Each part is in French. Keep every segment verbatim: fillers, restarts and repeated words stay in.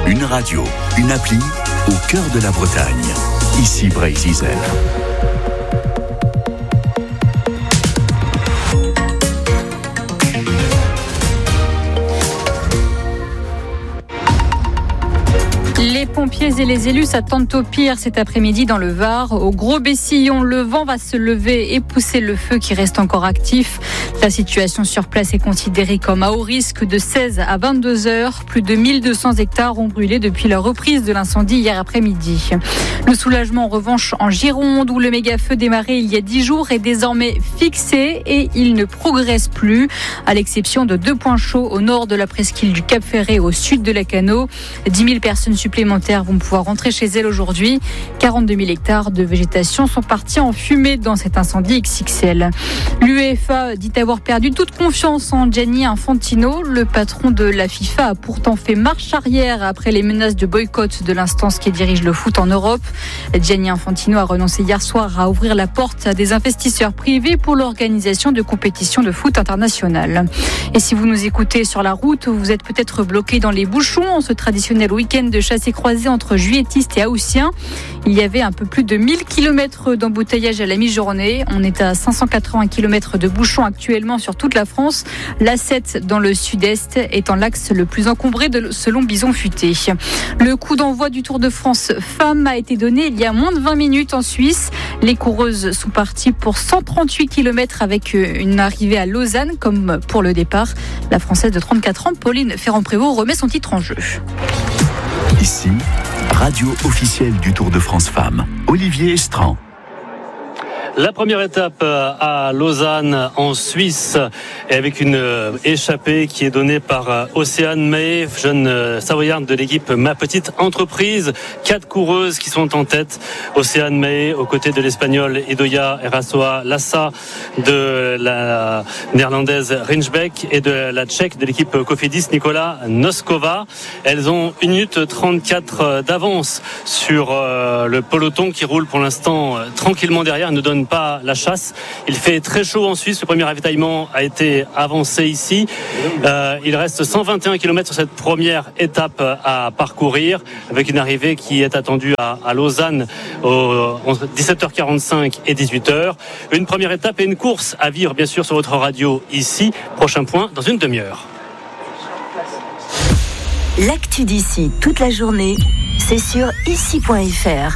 Une radio, une appli, au cœur de la Bretagne. Ici Brésil. Les pompiers et les élus s'attendent au pire cet après-midi dans le Var. Au Gros-Bessillon, le vent va se lever et pousser le feu qui reste encore actif. La situation sur place est considérée comme à haut risque de seize à vingt-deux heures. Plus de mille deux cents hectares ont brûlé depuis la reprise de l'incendie hier après-midi. Le soulagement en revanche en Gironde où le méga-feu démarré il y a dix jours est désormais fixé et il ne progresse plus. À l'exception de deux points chauds au nord de la presqu'île du Cap-Ferret et au sud de la Cano. dix mille personnes supplémentaires vont pouvoir rentrer chez elles aujourd'hui. quarante-deux mille hectares de végétation sont partis en fumée dans cet incendie X X L. L'UEFA dit avoir perdu toute confiance en Gianni Infantino. Le patron de la FIFA a pourtant fait marche arrière après les menaces de boycott de l'instance qui dirige le foot en Europe. Gianni Infantino a renoncé hier soir à ouvrir la porte à des investisseurs privés pour l'organisation de compétitions de foot internationales. Et si vous nous écoutez sur la route, vous êtes peut-être bloqué dans les bouchons en ce traditionnel week-end de chasse et croisée entre juilletistes et haussiens. Il y avait un peu plus de mille kilomètres d'embouteillage à la mi-journée. On est à cinq cent quatre-vingts kilomètres de bouchons actuellement sur toute la France. l'A sept dans le sud-est étant l'axe le plus encombré de, selon Bison Futé. Le coup d'envoi du Tour de France femmes a été donné il y a moins de vingt minutes en Suisse. Les coureuses sont parties pour cent trente-huit kilomètres avec une arrivée à Lausanne comme pour le départ. La Française de trente-quatre ans, Pauline Ferrand-Prévot, remet son titre en jeu. Ici, radio officielle du Tour de France Femmes, Olivier Estran. La première étape à Lausanne en Suisse et avec une échappée qui est donnée par Océane May, jeune savoyarde de l'équipe Ma Petite Entreprise. Quatre coureuses qui sont en tête. Océane May aux côtés de l'espagnol Idoia Erasoa Lassa, de la néerlandaise Rinchbeck et de la tchèque de l'équipe Cofidis Nicola Noskova. Elles ont une minute trente-quatre d'avance sur le peloton qui roule pour l'instant tranquillement derrière, ne donne pas la chasse. Il fait très chaud en Suisse. Le premier ravitaillement a été avancé ici. Euh, il reste cent vingt et un kilomètres sur cette première étape à parcourir, avec une arrivée qui est attendue à, à Lausanne aux dix-sept heures quarante-cinq et dix-huit heures. Une première étape et une course à vivre bien sûr sur votre radio ici. Prochain point dans une demi-heure. L'actu d'ici toute la journée, c'est sur ici point f r.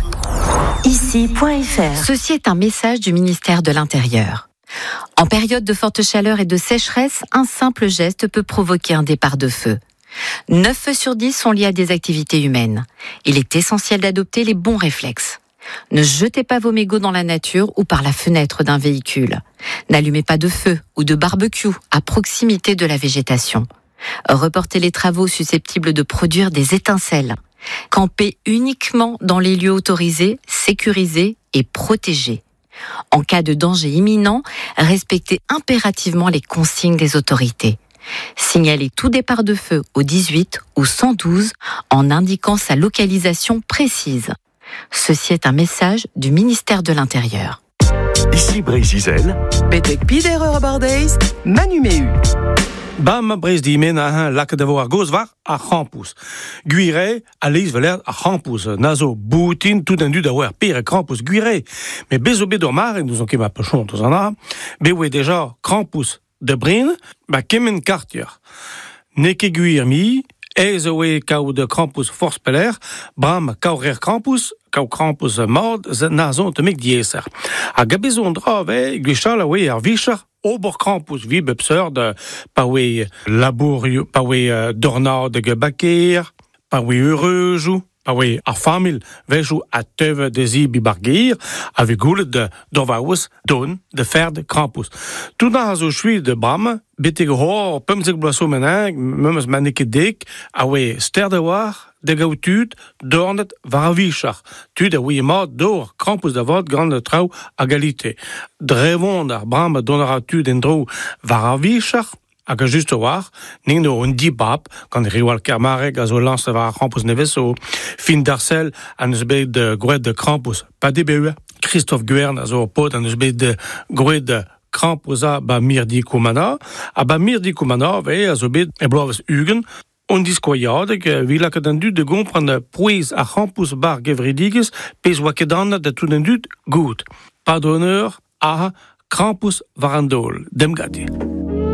ici point f r. Ceci est un message du ministère de l'Intérieur. En période de forte chaleur et de sécheresse, un simple geste peut provoquer un départ de feu. neuf feux sur dix sont liés à des activités humaines. Il est essentiel d'adopter les bons réflexes. Ne jetez pas vos mégots dans la nature ou par la fenêtre d'un véhicule. N'allumez pas de feu ou de barbecue à proximité de la végétation. Reportez les travaux susceptibles de produire des étincelles. Campez uniquement dans les lieux autorisés, sécurisés et protégés. En cas de danger imminent, respectez impérativement les consignes des autorités. Signalez tout départ de feu au dix-huit ou cent douze en indiquant sa localisation précise. Ceci est un message du ministère de l'Intérieur. Ici Brésil. Betek pider bardeis, Manu Mehu. Bam brez di men a han lak de war goz var a Krampus. Guire a leiz veler a Krampus. Nazo boutin tout un du da war pire Krampus guire. Mais bezo be dormar, nous on kem a pechon tous en a. Be we déjà Krampus de brin, ba kemen kartier. Ne ke guire mi, ez we kau de Krampus force peler, bram kau rer Krampus, kau Krampus mord, nazon te mek dieser. A gabezon dra ve, gwichal a we ar vicher, Ober Krampus wie bepserd, pa we labour, pa we uh, dornad de gebaker, pa we heureux, pa we ar famil vejou a teve de zi bibargir, ave goulet de dorvaus don de fer de Krampus. Tout na zo chui de bram, bete hor, pemzek blaso menang, memes maneke dek, a we ster de war, de gautud, dornet var a vichar. Tu de we mat dor, Krampus da vod grande trau a galite. Drevon ar bram donara tu den dro var a vichar, hag a just war, ning no un dibab, gant riwal kermarek a zo lans var a Krampus neveso, fin d'arcel an eus bet de gouet de Krampus, pa de beue, Christophe Guern a zo pot an eus bet de gouet de Krampus a ba mirdi koumana, a ba mirdi koumana ve a zo bet e bloaves ugen, On discoiade que vila que d'un dut de comprendre puis à campus bar gevridiges pes wakedan de tout d'un dut good. Pas d'honneur à campus varandol. Demgati.